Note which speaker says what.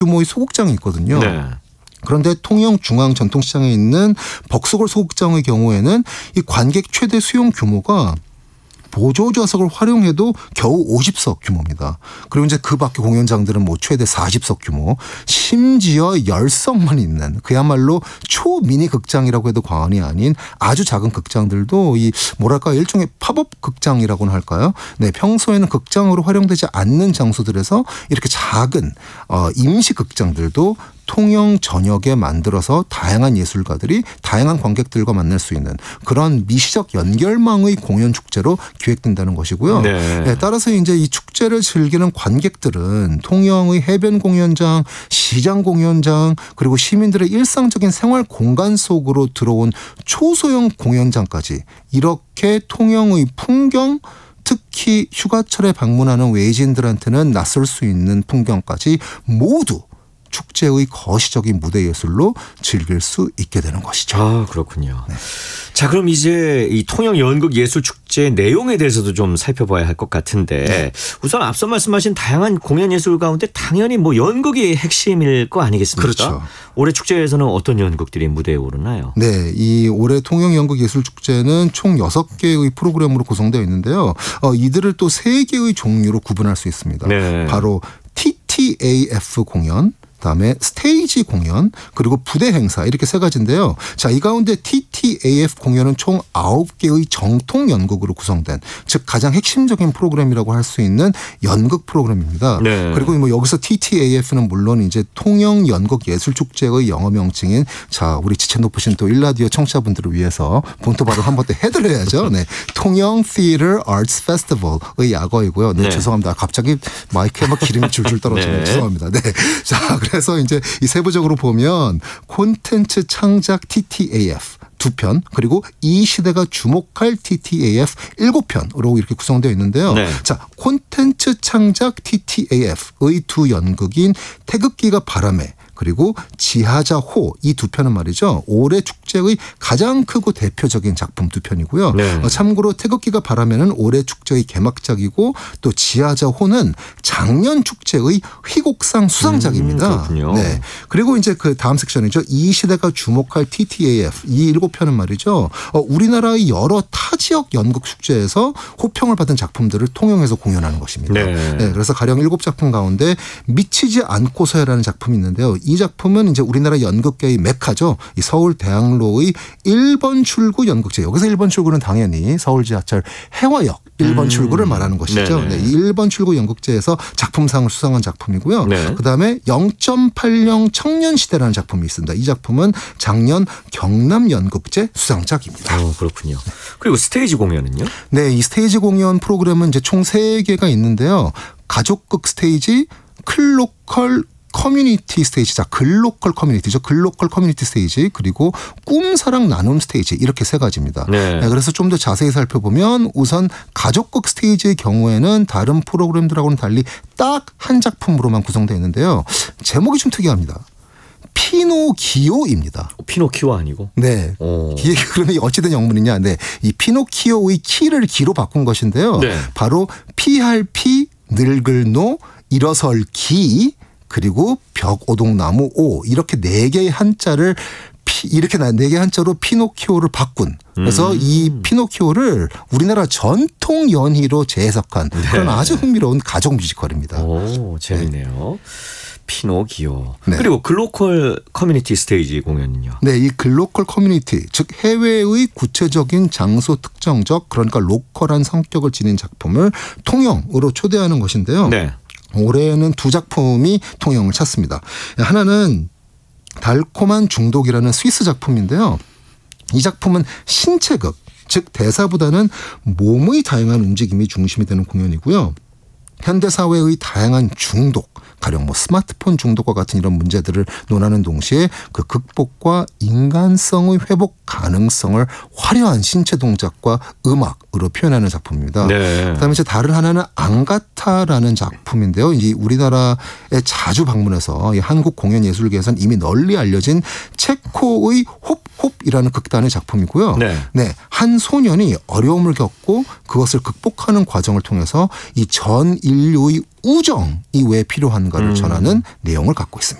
Speaker 1: 규모의 소극장이 있거든요.
Speaker 2: 네.
Speaker 1: 그런데 통영 중앙전통시장에 있는 벅스골 소극장의 경우에는 이 관객 최대 수용 규모가 보조좌석을 활용해도 겨우 50석 규모입니다. 그리고 이제 그 밖에 공연장들은 뭐 최대 40석 규모, 심지어 10석만 있는 그야말로 초미니 극장이라고 해도 과언이 아닌 아주 작은 극장들도 이 뭐랄까 일종의 팝업 극장이라고는 할까요? 네, 평소에는 극장으로 활용되지 않는 장소들에서 이렇게 작은 임시 극장들도 통영 전역에 만들어서 다양한 예술가들이 다양한 관객들과 만날 수 있는 그런 미시적 연결망의 공연 축제로 기획된다는 것이고요.
Speaker 2: 네.
Speaker 1: 네, 따라서 이제 이 축제를 즐기는 관객들은 통영의 해변 공연장, 시장 공연장 그리고 시민들의 일상적인 생활 공간 속으로 들어온 초소형 공연장까지 이렇게 통영의 풍경 특히 휴가철에 방문하는 외지인들한테는 낯설 수 있는 풍경까지 모두 축제의 거시적인 무대 예술로 즐길 수 있게 되는 것이죠.
Speaker 2: 아, 그렇군요.
Speaker 1: 네.
Speaker 2: 자, 그럼 이제 이 통영 연극 예술 축제 내용에 대해서도 좀 살펴봐야 할 것 같은데
Speaker 1: 네.
Speaker 2: 우선 앞서 말씀하신 다양한 공연 예술 가운데 당연히 뭐 연극이 핵심일 거 아니겠습니까?
Speaker 1: 그렇죠.
Speaker 2: 올해 축제에서는 어떤 연극들이 무대에 오르나요?
Speaker 1: 네, 이 올해 통영 연극 예술 축제는 총 6개의 프로그램으로 구성되어 있는데요. 이들을 또 3개의 종류로 구분할 수 있습니다.
Speaker 2: 네.
Speaker 1: 바로 TTAF 공연, 그다음에 스테이지 공연 그리고 부대 행사 이렇게 3가지인데요. 자, 이 가운데 TTAF 공연은 총 9개의 정통 연극으로 구성된 즉 가장 핵심적인 프로그램이라고 할 수 있는 연극 프로그램입니다.
Speaker 2: 네.
Speaker 1: 그리고 뭐 여기서 TTAF는 물론 이제 통영 연극 예술 축제의 영어 명칭인 자, 우리 지체 높으신 또 일라디오 청취자분들을 위해서 본토 발음 한번 더 해드려야죠. 네. 통영 Theater Arts Festival의 약어이고요. 네,
Speaker 2: 네.
Speaker 1: 죄송합니다. 갑자기 마이크에 막 기름이 줄줄 떨어지네요.
Speaker 2: 네.
Speaker 1: 죄송합니다. 네. 자, 그래서 이제 이 세부적으로 보면 콘텐츠 창작 TTAF 2편 그리고 이 시대가 주목할 TTAF 7편으로 이렇게 구성되어 있는데요.
Speaker 2: 네.
Speaker 1: 자, 콘텐츠 창작 TTAF의 2 연극인 태극기가 바람에 그리고 지하자호 이 2편은 말이죠. 올해 축제의 가장 크고 대표적인 작품 2편이고요.
Speaker 2: 네.
Speaker 1: 참고로 태극기가 바람에는 올해 축제의 개막작이고 또 지하자호는 작년 축제의 휘곡상 수상작입니다.
Speaker 2: 그렇군요.
Speaker 1: 네. 그리고 이제 그 다음 섹션이죠. 이 시대가 주목할 TTAF 이 7편은 말이죠. 우리나라의 여러 타 지역 연극 축제에서 호평을 받은 작품들을 통영에서 공연하는 것입니다.
Speaker 2: 네.
Speaker 1: 네. 그래서 가령 7작품 가운데 미치지 않고서야라는 작품이 있는데요. 이 작품은 이제 우리나라 연극계의 메카죠. 이 서울 대학로의 1번 출구 연극제. 여기서 1번 출구는 당연히 서울 지하철 해화역 1번 출구를 말하는 것이죠.
Speaker 2: 네네.
Speaker 1: 네, 이 1번 출구 연극제에서 작품상을 수상한 작품이고요.
Speaker 2: 네.
Speaker 1: 그다음에 0.80 청년시대라는 작품이 있습니다. 이 작품은 작년 경남연극제 수상작입니다.
Speaker 2: 그렇군요. 그리고 스테이지 공연은요?
Speaker 1: 네, 이 스테이지 공연 프로그램은 이제 총 3개가 있는데요. 가족극 스테이지, 클로컬 커뮤니티 스테이지, 자, 글로컬 커뮤니티죠. 글로컬 커뮤니티 스테이지 그리고 꿈사랑 나눔 스테이지 이렇게 3가지입니다.
Speaker 2: 네.
Speaker 1: 네, 그래서 좀 더 자세히 살펴보면 우선 가족극 스테이지의 경우에는 다른 프로그램들하고는 달리 딱 한 작품으로만 구성되어 있는데요. 제목이 좀 특이합니다. 피노기오입니다.
Speaker 2: 피노키오 아니고?
Speaker 1: 네. 이게 그러면 어찌된 영문이냐. 네. 이 피노키오의 키를 기로 바꾼 것인데요.
Speaker 2: 네.
Speaker 1: 바로 피할 피, 늙을 노, 일어설 기, 그리고 벽오동나무 오 이렇게 4개의 한자를 이렇게 4개의 한자로 피노키오를 바꾼 그래서 이 피노키오를 우리나라 전통 연희로 재해석한 그런 아주 흥미로운 가족 뮤지컬입니다.
Speaker 2: 오, 재밌네요. 피노기오.
Speaker 1: 네.
Speaker 2: 그리고 글로컬 커뮤니티 스테이지 공연은요?
Speaker 1: 네, 이 글로컬 커뮤니티 즉 해외의 구체적인 장소 특정적 그러니까 로컬한 성격을 지닌 작품을 통영으로 초대하는 것인데요.
Speaker 2: 네.
Speaker 1: 올해는 2 작품이 통영을 찾습니다. 하나는 달콤한 중독이라는 스위스 작품인데요. 이 작품은 신체극, 즉 대사보다는 몸의 다양한 움직임이 중심이 되는 공연이고요. 현대사회의 다양한 중독, 가령 뭐 스마트폰 중독과 같은 이런 문제들을 논하는 동시에 그 극복과 인간성의 회복 가능성을 화려한 신체 동작과 음악으로 표현하는 작품입니다.
Speaker 2: 네.
Speaker 1: 그다음에 이제 다른 하나는 앙가타라는 작품인데요. 이 우리나라에 자주 방문해서 이 한국 공연예술계에서는 이미 널리 알려진 체코의 홉홉이라는 극단의 작품이고요.
Speaker 2: 네.
Speaker 1: 한 소년이 어려움을 겪고 그것을 극복하는 과정을 통해서 이 전 인류의 우정이 왜 필요한가를 전하는 내용을 갖고 있습니다.